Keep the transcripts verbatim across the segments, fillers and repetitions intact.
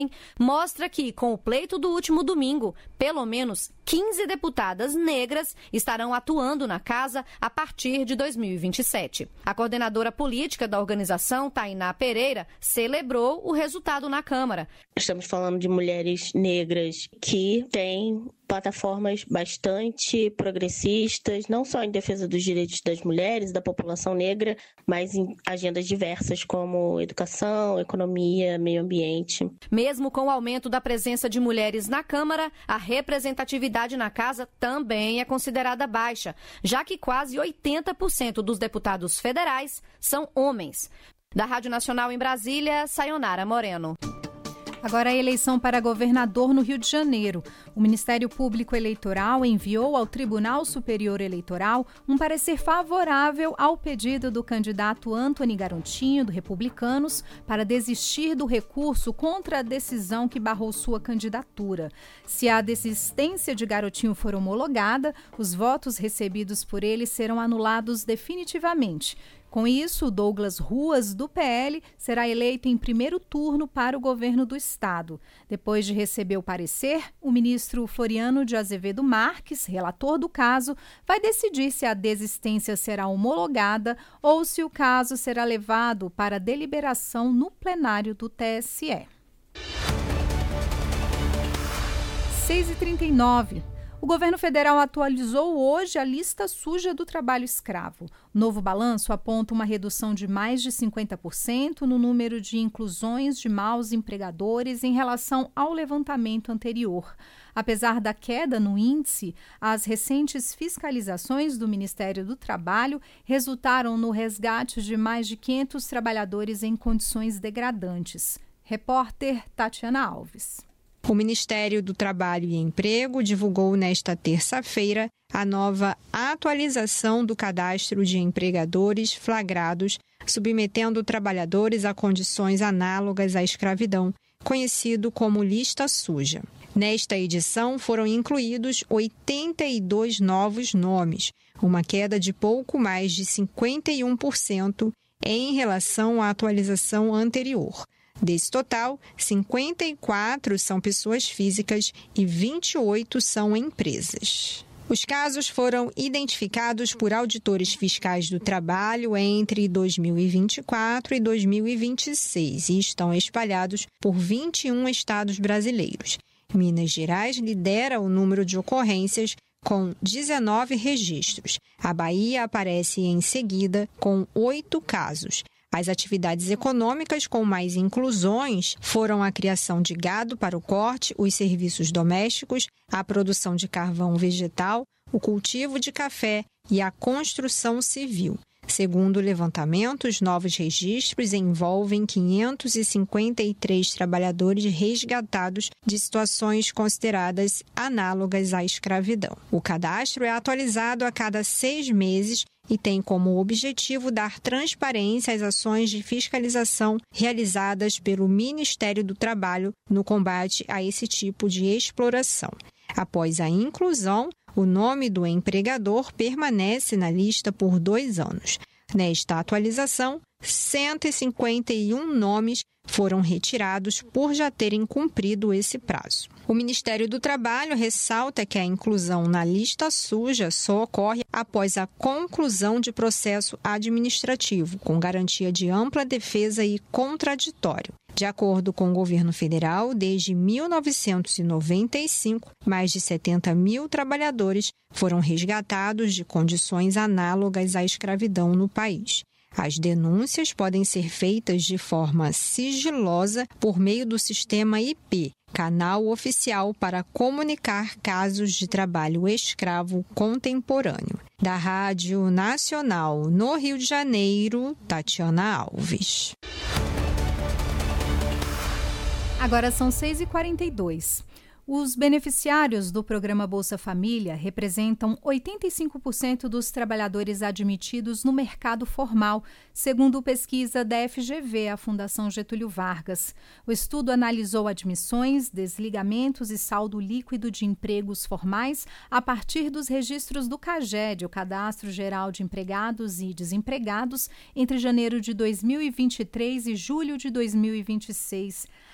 mostra que, com o pleito do último domingo, pelo menos quinze deputadas negras estarão atuando na casa a partir de dois mil e vinte e sete. A coordenadora política da organização, Tainá Pereira, celebrou o resultado na Câmara. Estamos falando de mulheres negras que têm plataformas bastante progressistas, não só em defesa dos direitos das mulheres e da população negra, mas em agendas diversas como educação, economia, meio ambiente. Mesmo com o aumento da presença de mulheres na Câmara, a representatividade na casa também é considerada baixa, já que quase oitenta por cento dos deputados federais são homens. Da Rádio Nacional em Brasília, Sayonara Moreno. Agora a eleição para governador no Rio de Janeiro. O Ministério Público Eleitoral enviou ao Tribunal Superior Eleitoral um parecer favorável ao pedido do candidato Antony Garotinho, do Republicanos, para desistir do recurso contra a decisão que barrou sua candidatura. Se a desistência de Garotinho for homologada, os votos recebidos por ele serão anulados definitivamente. Com isso, Douglas Ruas, do P L, será eleito em primeiro turno para o governo do Estado. Depois de receber o parecer, o ministro Floriano de Azevedo Marques, relator do caso, vai decidir se a desistência será homologada ou se o caso será levado para deliberação no plenário do T S E. seis e trinta e nove. O governo federal atualizou hoje a lista suja do trabalho escravo. O novo balanço aponta uma redução de mais de cinquenta por cento no número de inclusões de maus empregadores em relação ao levantamento anterior. Apesar da queda no índice, as recentes fiscalizações do Ministério do Trabalho resultaram no resgate de mais de quinhentos trabalhadores em condições degradantes. Repórter Tatiana Alves. O Ministério do Trabalho e Emprego divulgou nesta terça-feira a nova atualização do cadastro de empregadores flagrados, submetendo trabalhadores a condições análogas à escravidão, conhecido como lista suja. Nesta edição foram incluídos oitenta e dois novos nomes, uma queda de pouco mais de cinquenta e um por cento em relação à atualização anterior. Desse total, cinquenta e quatro são pessoas físicas e vinte e oito são empresas. Os casos foram identificados por auditores fiscais do trabalho entre dois mil e vinte e quatro e dois mil e vinte e seis e estão espalhados por vinte e um estados brasileiros. Minas Gerais lidera o número de ocorrências com dezenove registros. A Bahia aparece em seguida com oito casos. As atividades econômicas com mais inclusões foram a criação de gado para o corte, os serviços domésticos, a produção de carvão vegetal, o cultivo de café e a construção civil. Segundo o levantamento, os novos registros envolvem quinhentos e cinquenta e três trabalhadores resgatados de situações consideradas análogas à escravidão. O cadastro é atualizado a cada seis meses e tem como objetivo dar transparência às ações de fiscalização realizadas pelo Ministério do Trabalho no combate a esse tipo de exploração. Após a inclusão, o nome do empregador permanece na lista por dois anos. Nesta atualização, cento e cinquenta e um nomes foram retirados por já terem cumprido esse prazo. O Ministério do Trabalho ressalta que a inclusão na lista suja só ocorre após a conclusão de processo administrativo, com garantia de ampla defesa e contraditório. De acordo com o governo federal, desde mil novecentos e noventa e cinco, mais de setenta mil trabalhadores foram resgatados de condições análogas à escravidão no país. As denúncias podem ser feitas de forma sigilosa por meio do sistema I P, canal oficial para comunicar casos de trabalho escravo contemporâneo. Da Rádio Nacional no Rio de Janeiro, Tatiana Alves. Agora são seis e quarenta e dois. Os beneficiários do programa Bolsa Família representam oitenta e cinco por cento dos trabalhadores admitidos no mercado formal, segundo pesquisa da F G V, a Fundação Getúlio Vargas. O estudo analisou admissões, desligamentos e saldo líquido de empregos formais a partir dos registros do CAGED, o Cadastro Geral de Empregados e Desempregados, entre janeiro de dois mil e vinte e três e julho de dois mil e vinte e seis.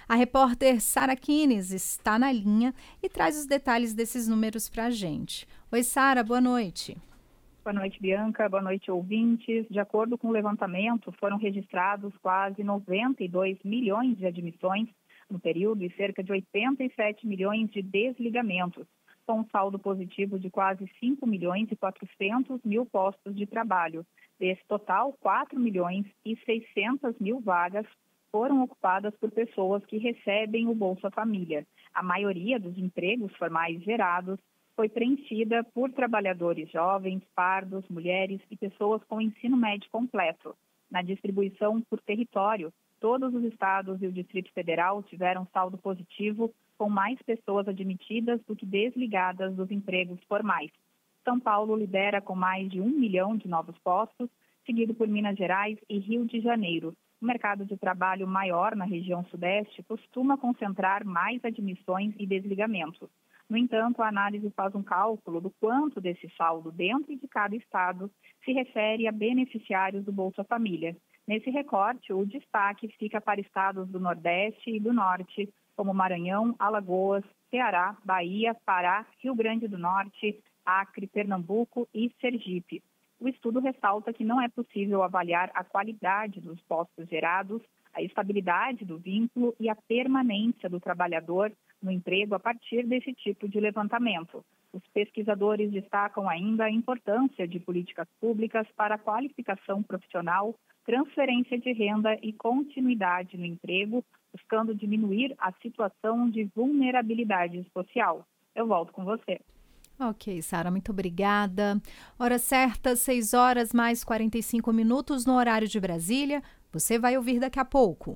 A repórter Sara Kines está na linha e traz os detalhes desses números para a gente. Oi, Sara, boa noite. Boa noite, Bianca. Boa noite, ouvintes. De acordo com o levantamento, foram registrados quase noventa e dois milhões de admissões no período e cerca de oitenta e sete milhões de desligamentos, com um saldo positivo de quase cinco milhões e quatrocentos mil postos de trabalho. Desse total, quatro milhões e seiscentas mil vagas foram ocupadas por pessoas que recebem o Bolsa Família. A maioria dos empregos formais gerados foi preenchida por trabalhadores jovens, pardos, mulheres e pessoas com ensino médio completo. Na distribuição por território, todos os estados e o Distrito Federal tiveram saldo positivo, com mais pessoas admitidas do que desligadas dos empregos formais. São Paulo lidera com mais de um milhão de novos postos, seguido por Minas Gerais e Rio de Janeiro. O mercado de trabalho maior na região sudeste costuma concentrar mais admissões e desligamentos. No entanto, a análise faz um cálculo do quanto desse saldo dentro de cada estado se refere a beneficiários do Bolsa Família. Nesse recorte, o destaque fica para estados do Nordeste e do Norte, como Maranhão, Alagoas, Ceará, Bahia, Pará, Rio Grande do Norte, Acre, Pernambuco e Sergipe. O estudo ressalta que não é possível avaliar a qualidade dos postos gerados, a estabilidade do vínculo e a permanência do trabalhador no emprego a partir desse tipo de levantamento. Os pesquisadores destacam ainda a importância de políticas públicas para a qualificação profissional, transferência de renda e continuidade no emprego, buscando diminuir a situação de vulnerabilidade social. Eu volto com você. Ok, Sara, muito obrigada. Hora certa, seis horas mais quarenta e cinco minutos no horário de Brasília. Você vai ouvir daqui a pouco.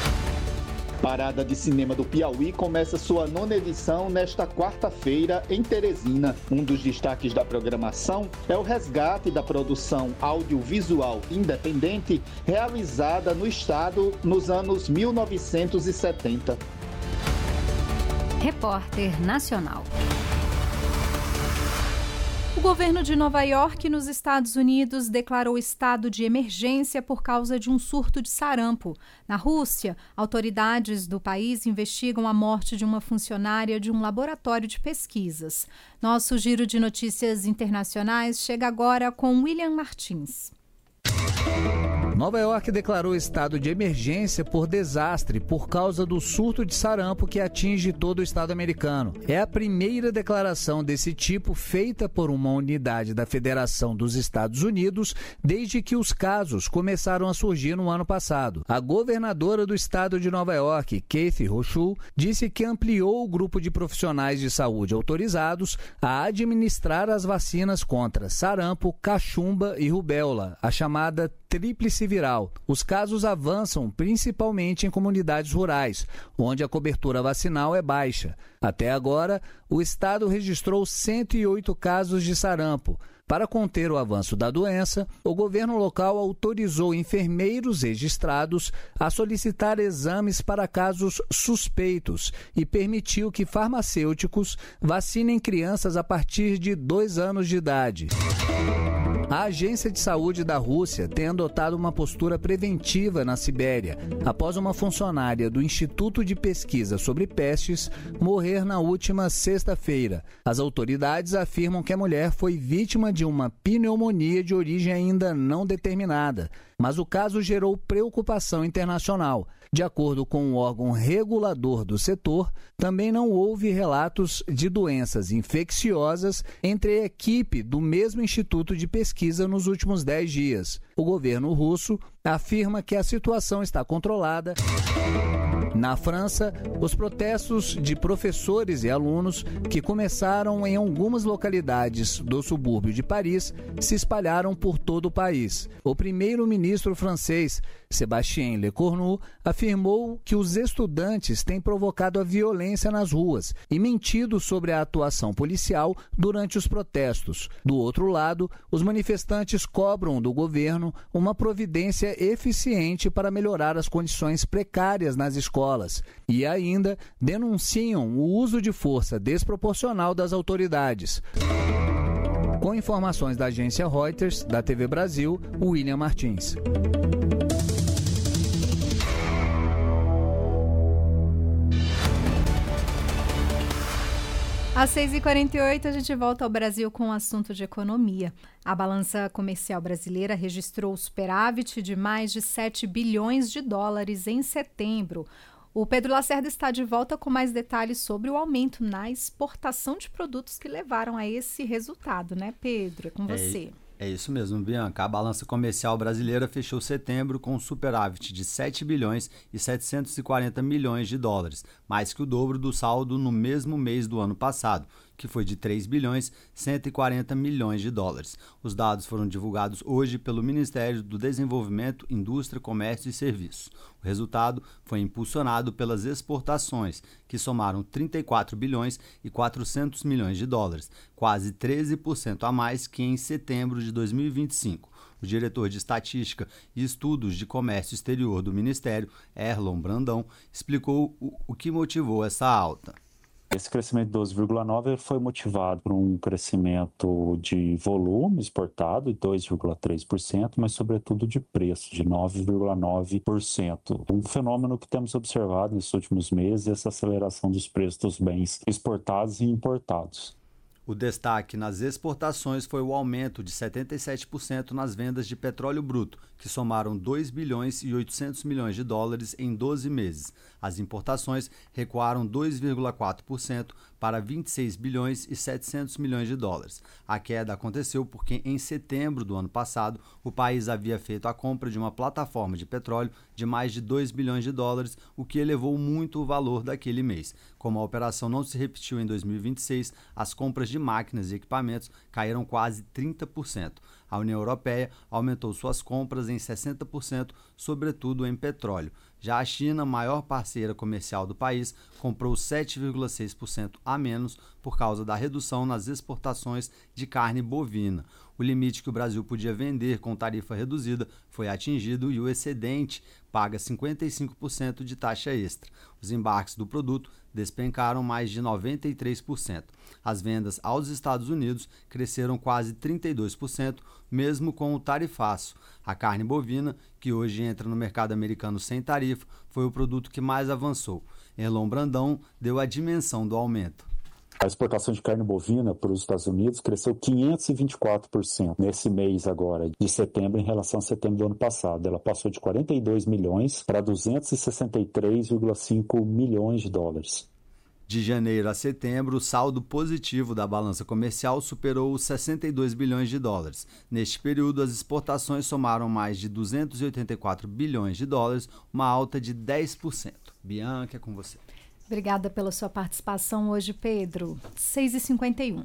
Parada de Cinema do Piauí começa sua nona edição nesta quarta-feira em Teresina. Um dos destaques da programação é o resgate da produção audiovisual independente realizada no estado nos anos mil novecentos e setenta. Repórter Nacional. O governo de Nova York, nos Estados Unidos, declarou estado de emergência por causa de um surto de sarampo. Na Rússia, autoridades do país investigam a morte de uma funcionária de um laboratório de pesquisas. Nosso giro de notícias internacionais chega agora com William Martins. Nova York declarou estado de emergência por desastre por causa do surto de sarampo que atinge todo o estado americano. É a primeira declaração desse tipo feita por uma unidade da Federação dos Estados Unidos desde que os casos começaram a surgir no ano passado. A governadora do estado de Nova York, Kathy Hochul, disse que ampliou o grupo de profissionais de saúde autorizados a administrar as vacinas contra sarampo, cachumba e rubéola, a chamada tríplice viral. Os casos avançam principalmente em comunidades rurais, onde a cobertura vacinal é baixa. Até agora, o estado registrou cento e oito casos de sarampo. Para conter o avanço da doença, o governo local autorizou enfermeiros registrados a solicitar exames para casos suspeitos e permitiu que farmacêuticos vacinem crianças a partir de dois anos de idade. A Agência de Saúde da Rússia tem adotado uma postura preventiva na Sibéria, após uma funcionária do Instituto de Pesquisa sobre Pestes morrer na última sexta-feira. As autoridades afirmam que a mulher foi vítima de uma pneumonia de origem ainda não determinada, mas o caso gerou preocupação internacional. De acordo com o órgão regulador do setor, também não houve relatos de doenças infecciosas entre a equipe do mesmo instituto de pesquisa nos últimos dez dias. O governo russo afirma que a situação está controlada. Na França, os protestos de professores e alunos que começaram em algumas localidades do subúrbio de Paris se espalharam por todo o país. O primeiro-ministro francês, Sébastien Lecornu, afirmou que os estudantes têm provocado a violência nas ruas e mentido sobre a atuação policial durante os protestos. Do outro lado, os manifestantes cobram do governo uma providência eficiente para melhorar as condições precárias nas escolas e ainda denunciam o uso de força desproporcional das autoridades. Com informações da agência Reuters, da T V Brasil, William Martins. Às seis e quarenta e oito, a gente volta ao Brasil com o assunto de economia. A balança comercial brasileira registrou superávit de mais de sete bilhões de dólares em setembro. O Pedro Lacerda está de volta com mais detalhes sobre o aumento na exportação de produtos que levaram a esse resultado, né, Pedro? É com você. É, é isso mesmo, Bianca. A balança comercial brasileira fechou setembro com um superávit de sete bilhões e setecentos e quarenta milhões de dólares, mais que o dobro do saldo no mesmo mês do ano passado, que foi de três bilhões e cento e quarenta milhões de dólares. Os dados foram divulgados hoje pelo Ministério do Desenvolvimento, Indústria, Comércio e Serviços. O resultado foi impulsionado pelas exportações, que somaram trinta e quatro bilhões e quatrocentos milhões de dólares, quase treze por cento a mais que em setembro de dois mil e vinte e cinco. O diretor de Estatística e Estudos de Comércio Exterior do Ministério, Erlon Brandão, explicou o, o que motivou essa alta. Esse crescimento de doze vírgula nove por cento foi motivado por um crescimento de volume exportado de dois vírgula três por cento, mas sobretudo de preço, de nove vírgula nove por cento. Um fenômeno que temos observado nesses últimos meses é essa aceleração dos preços dos bens exportados e importados. O destaque nas exportações foi o aumento de setenta e sete por cento nas vendas de petróleo bruto, que somaram dois bilhões e oitocentos milhões de dólares em doze meses. As importações recuaram dois vírgula quatro por cento para vinte e seis bilhões e setecentos milhões de dólares. A queda aconteceu porque em setembro do ano passado o país havia feito a compra de uma plataforma de petróleo de mais de dois bilhões de dólares, o que elevou muito o valor daquele mês. Como a operação não se repetiu em dois mil e vinte e seis, as compras de máquinas e equipamentos caíram quase trinta por cento. A União Europeia aumentou suas compras em sessenta por cento, sobretudo em petróleo. Já a China, maior parceira comercial do país, comprou sete vírgula seis por cento a menos por causa da redução nas exportações de carne bovina. O limite que o Brasil podia vender com tarifa reduzida foi atingido e o excedente paga cinquenta e cinco por cento de taxa extra. Os embarques do produto despencaram mais de noventa e três por cento. As vendas aos Estados Unidos cresceram quase trinta e dois por cento, mesmo com o tarifaço. A carne bovina, que hoje entra no mercado americano sem tarifa, foi o produto que mais avançou. Erlon Brandão deu a dimensão do aumento. A exportação de carne bovina para os Estados Unidos cresceu quinhentos e vinte e quatro por cento nesse mês agora, de setembro, em relação a setembro do ano passado. Ela passou de quarenta e dois milhões para duzentos e sessenta e três vírgula cinco milhões de dólares. De janeiro a setembro, o saldo positivo da balança comercial superou os sessenta e dois bilhões de dólares. Neste período, as exportações somaram mais de duzentos e oitenta e quatro bilhões de dólares, uma alta de dez por cento. Bianca, é com você. Obrigada pela sua participação hoje, Pedro. seis e cinquenta e um.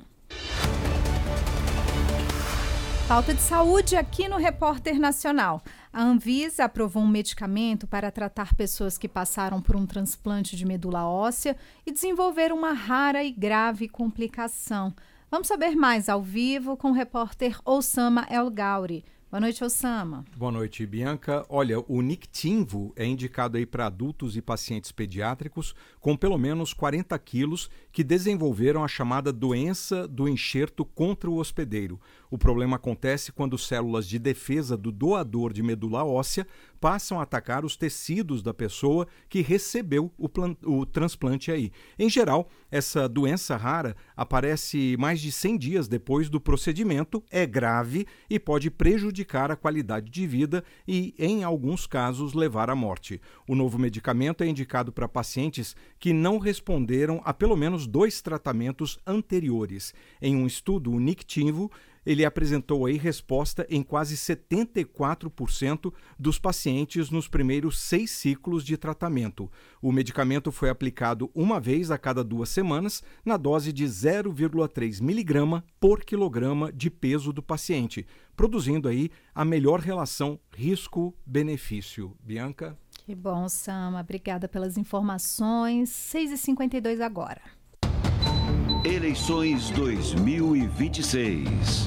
Pauta de saúde aqui no Repórter Nacional. A Anvisa aprovou um medicamento para tratar pessoas que passaram por um transplante de medula óssea e desenvolveram uma rara e grave complicação. Vamos saber mais ao vivo com o repórter Osama El Gauri. Boa noite, Osama. Boa noite, Bianca. Olha, o Niktimvo é indicado aí para adultos e pacientes pediátricos com pelo menos quarenta quilos que desenvolveram a chamada doença do enxerto contra o hospedeiro. O problema acontece quando células de defesa do doador de medula óssea passam a atacar os tecidos da pessoa que recebeu o, plan- o transplante aí. Em geral, essa doença rara aparece mais de cem dias depois do procedimento, é grave e pode prejudicar a qualidade de vida e, em alguns casos, levar à morte. O novo medicamento é indicado para pacientes que não responderam a pelo menos dois tratamentos anteriores. Em um estudo, o Niktimvo ele apresentou aí resposta em quase setenta e quatro por cento dos pacientes nos primeiros seis ciclos de tratamento. O medicamento foi aplicado uma vez a cada duas semanas, na dose de zero vírgula três miligrama por quilograma de peso do paciente, produzindo aí a melhor relação risco-benefício. Bianca? Que bom, Sama. Obrigada pelas informações. seis e cinquenta e dois agora. Eleições dois mil e vinte e seis.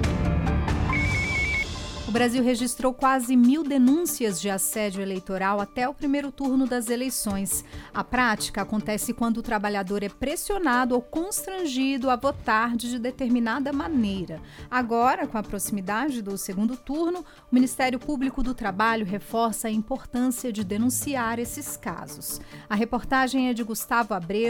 O Brasil registrou quase mil denúncias de assédio eleitoral até o primeiro turno das eleições. A prática acontece quando o trabalhador é pressionado ou constrangido a votar de determinada maneira. Agora, com a proximidade do segundo turno, o Ministério Público do Trabalho reforça a importância de denunciar esses casos. A reportagem é de Gustavo Abreu.